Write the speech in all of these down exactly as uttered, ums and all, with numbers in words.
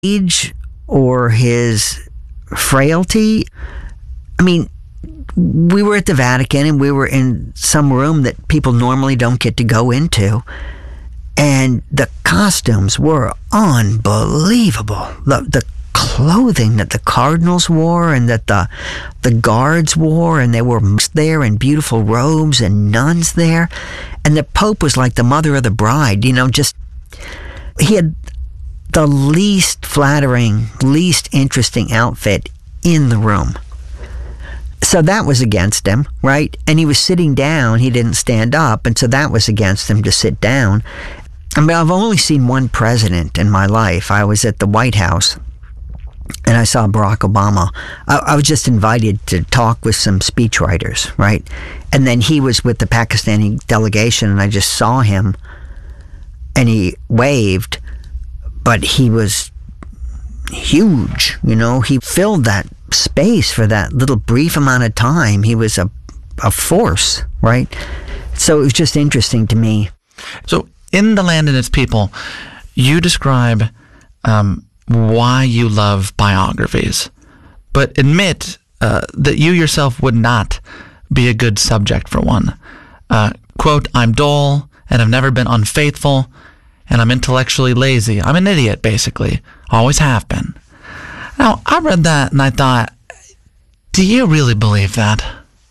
age or his frailty. I mean, we were at the Vatican and we were in some room that people normally don't get to go into. And the costumes were unbelievable. The, the clothing that the cardinals wore and that the the guards wore, and they were there in beautiful robes and nuns there. And the Pope was like the mother of the bride, you know, just, he had the least flattering, least interesting outfit in the room. So that was against him, right? And he was sitting down, he didn't stand up, and so that was against him to sit down. I mean, I've only seen one president in my life. I was at the White House, and I saw Barack Obama. I, I was just invited to talk with some speechwriters, right? And then he was with the Pakistani delegation, and I just saw him, and he waved, but he was huge, you know? He filled that space for that little brief amount of time. He was a, a force, right? So it was just interesting to me. So in The Land and Its People, you describe um, why you love biographies, but admit uh, that you yourself would not be a good subject for one. Uh, quote, I'm dull, and I've never been unfaithful, and I'm intellectually lazy. I'm an idiot, basically. Always have been. Now, I read that and I thought, do you really believe that?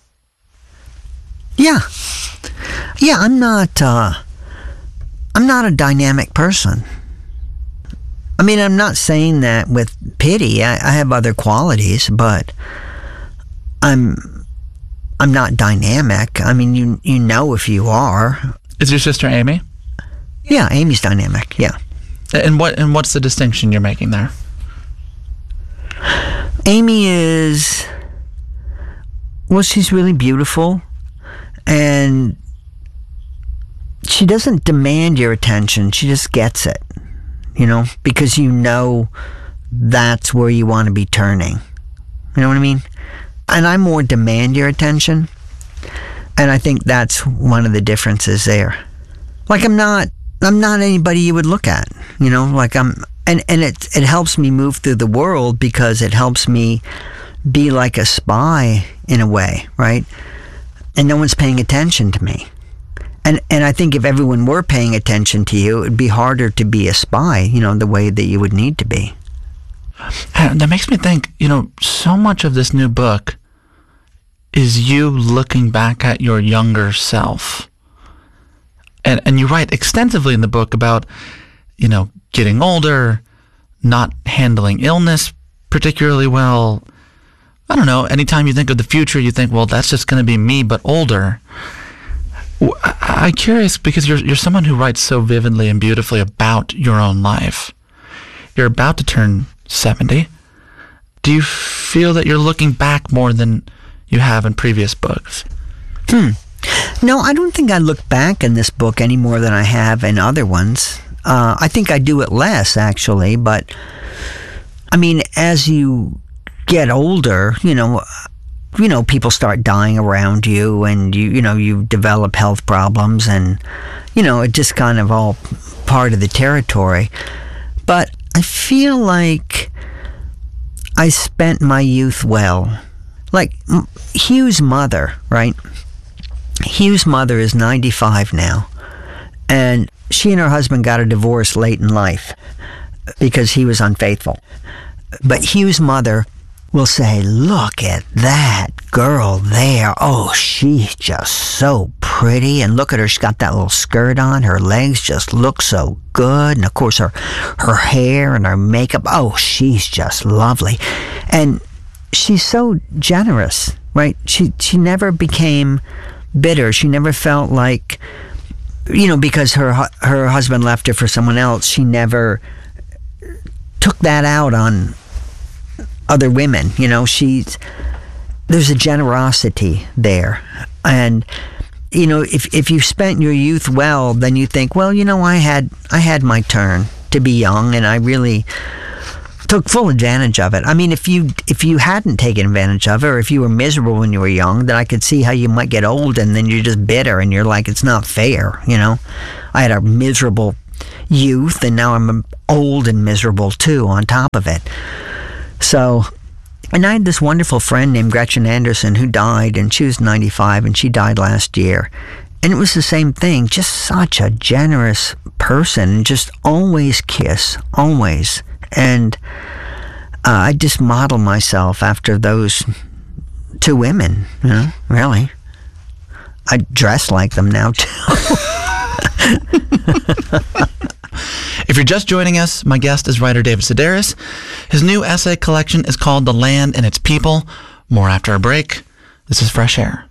Yeah. Yeah, I'm not, uh, I'm not a dynamic person. I mean, I'm not saying that with pity. I, I have other qualities, but I'm, I'm not dynamic. I mean, you, you know if you are. Is your sister Amy? Yeah, Amy's dynamic, yeah. And what, and what's the distinction you're making there? Amy is, well, she's really beautiful, and she doesn't demand your attention. She just gets it, you know, because you know that's where you want to be turning. You know what I mean? And I more demand your attention, and I think that's one of the differences there. Like, I'm not, I'm not anybody you would look at, you know, like I'm, and, and it, it helps me move through the world because it helps me be like a spy in a way, right? And no one's paying attention to me. And and I think if everyone were paying attention to you, it'd be harder to be a spy, you know, the way that you would need to be. And that makes me think, you know, so much of this new book is you looking back at your younger self. And and you write extensively in the book about, you know, getting older, not handling illness particularly well. I don't know, anytime you think of the future, you think, well, that's just going to be me, but older. I'm curious because you're you're someone who writes so vividly and beautifully about your own life. You're about to turn seventy. Do you feel that you're looking back more than you have in previous books? Hmm. No, I don't think I look back in this book any more than I have in other ones. Uh, I think I do it less, actually, but I mean, as you get older, you know, you know, people start dying around you, and you, you know, you develop health problems, and, you know, it just kind of all part of the territory. But I feel like I spent my youth well. Like Hugh's mother, right? Hugh's mother is ninety-five now, and she and her husband got a divorce late in life because he was unfaithful. But Hugh's mother will say, look at that girl there. Oh, she's just so pretty. And look at her. She's got that little skirt on. Her legs just look so good. And, of course, her, her hair and her makeup. Oh, she's just lovely. And she's so generous, right? She, she never became bitter. She never felt like, you know, because her her husband left her for someone else, she never took that out on other women. You know, she's, there's a generosity there. And, you know, if if you spent your youth well, then you think, well, you know, I had I had my turn to be young, and I really took full advantage of it. I mean, if you if you hadn't taken advantage of it, or if you were miserable when you were young, then I could see how you might get old and then you're just bitter and you're like, it's not fair, you know? I had a miserable youth, and now I'm old and miserable too on top of it. So, and I had this wonderful friend named Gretchen Anderson who died, and she was ninety-five, and she died last year. And it was the same thing, just such a generous person, and just always kiss, always. And uh, I just model myself after those two women, you know, really. I dress like them now, too. If you're just joining us, my guest is writer David Sedaris. His new essay collection is called The Land and Its People. More after a break. This is Fresh Air.